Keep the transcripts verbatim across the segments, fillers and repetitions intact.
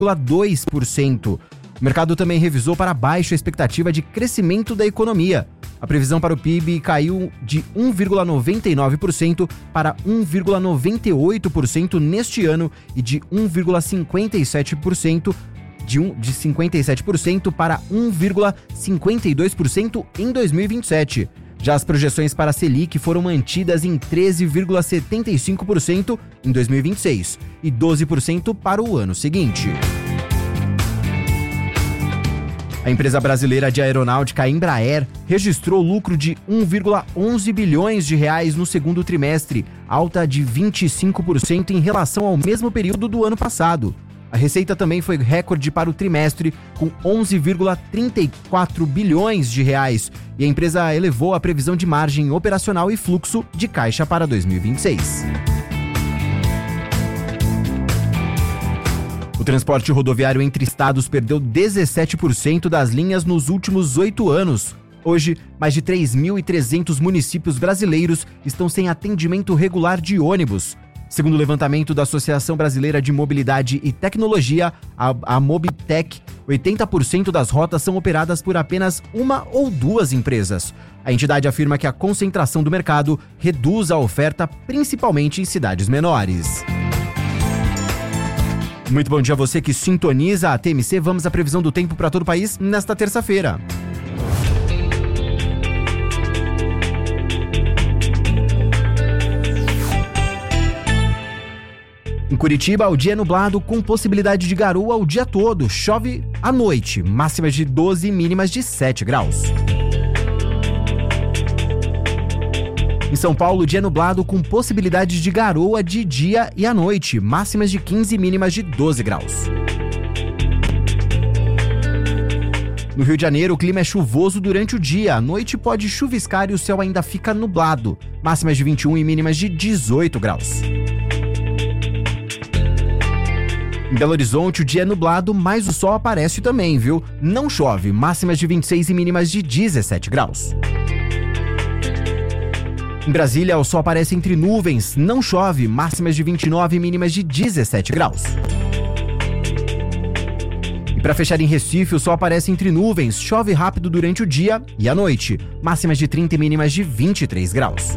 vírgula dois por cento. O mercado também revisou para baixo a expectativa de crescimento da economia. A previsão para o P I B caiu de um vírgula noventa e nove por cento para um vírgula noventa e oito por cento neste ano e de um vírgula cinquenta e sete por cento de, um, de cinquenta e sete por cento para um vírgula cinquenta e dois por cento em dois mil e vinte e sete. Já as projeções para a Selic foram mantidas em treze vírgula setenta e cinco por cento em dois mil e vinte e seis e doze por cento para o ano seguinte. A empresa brasileira de aeronáutica Embraer registrou lucro de um vírgula onze bilhões de reais no segundo trimestre, alta de vinte e cinco por cento em relação ao mesmo período do ano passado. A receita também foi recorde para o trimestre, com onze vírgula trinta e quatro bilhões de reais, e a empresa elevou a previsão de margem operacional e fluxo de caixa para dois mil e vinte e seis. O transporte rodoviário entre estados perdeu dezessete por cento das linhas nos últimos oito anos. Hoje, mais de três mil e trezentos municípios brasileiros estão sem atendimento regular de ônibus. Segundo o levantamento da Associação Brasileira de Mobilidade e Tecnologia, a, a Mobitec, oitenta por cento das rotas são operadas por apenas uma ou duas empresas. A entidade afirma que a concentração do mercado reduz a oferta, principalmente em cidades menores. Muito bom dia a você que sintoniza a T M C. Vamos à previsão do tempo para todo o país nesta terça-feira. Em Curitiba, o dia é nublado com possibilidade de garoa o dia todo. Chove à noite, máximas de doze e mínimas de sete graus. Em São Paulo, dia nublado com possibilidade de garoa de dia e à noite, máximas de quinze e mínimas de doze graus. No Rio de Janeiro, o clima é chuvoso durante o dia. À noite pode chuviscar e o céu ainda fica nublado, máximas de vinte e um e mínimas de dezoito graus. Em Belo Horizonte, o dia é nublado, mas o sol aparece também, viu? Não chove, máximas de vinte e seis e mínimas de dezessete graus. Em Brasília, o sol aparece entre nuvens, não chove, máximas de vinte e nove e mínimas de dezessete graus. E para fechar em Recife, o sol aparece entre nuvens, chove rápido durante o dia e à noite, máximas de trinta e mínimas de vinte e três graus.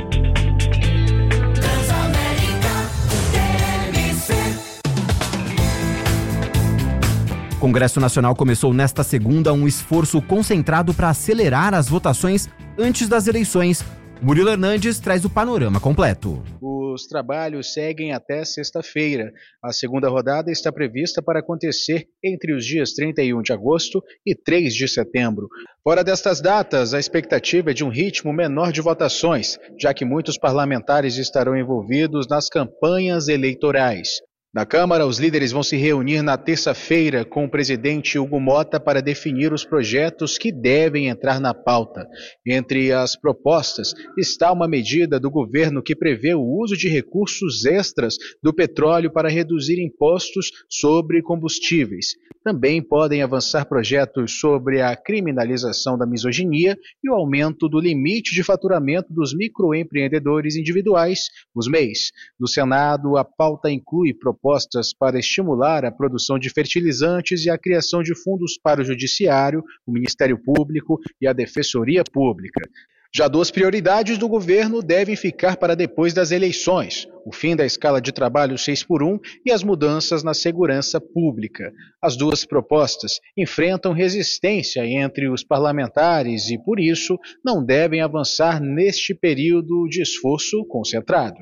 O Congresso Nacional começou nesta segunda um esforço concentrado para acelerar as votações antes das eleições. Murilo Hernandes traz o panorama completo. Os trabalhos seguem até sexta-feira. A segunda rodada está prevista para acontecer entre os dias trinta e um de agosto e três de setembro. Fora destas datas, a expectativa é de um ritmo menor de votações, já que muitos parlamentares estarão envolvidos nas campanhas eleitorais. Na Câmara, os líderes vão se reunir na terça-feira com o presidente Hugo Mota para definir os projetos que devem entrar na pauta. Entre as propostas está uma medida do governo que prevê o uso de recursos extras do petróleo para reduzir impostos sobre combustíveis. Também podem avançar projetos sobre a criminalização da misoginia e o aumento do limite de faturamento dos microempreendedores individuais, os M E Is. No Senado, a pauta inclui propostas para estimular a produção de fertilizantes e a criação de fundos para o Judiciário, o Ministério Público e a Defensoria Pública. Já duas prioridades do governo devem ficar para depois das eleições: o fim da escala de trabalho seis por um e as mudanças na segurança pública. As duas propostas enfrentam resistência entre os parlamentares e, por isso, não devem avançar neste período de esforço concentrado.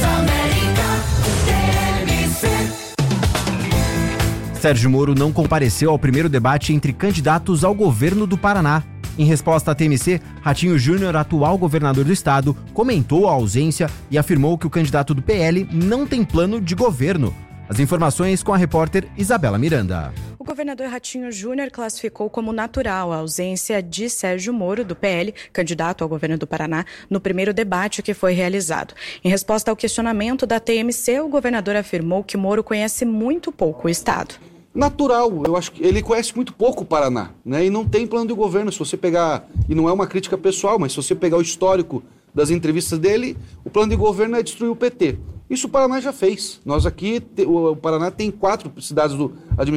Sérgio Moro não compareceu ao primeiro debate entre candidatos ao governo do Paraná. Em resposta à T M C, Ratinho Júnior, atual governador do estado, comentou a ausência e afirmou que o candidato do P L não tem plano de governo. As informações com a repórter Isabela Miranda. O governador Ratinho Júnior classificou como natural a ausência de Sérgio Moro, do P L, candidato ao governo do Paraná, no primeiro debate que foi realizado. Em resposta ao questionamento da T M C, o governador afirmou que Moro conhece muito pouco o estado. Natural, eu acho que ele conhece muito pouco o Paraná, né? E não tem plano de governo. Se você pegar, e não é uma crítica pessoal, mas se você pegar o histórico das entrevistas dele, o plano de governo é destruir o P T. Isso o Paraná já fez. Nós aqui, o Paraná tem quatro cidades do administração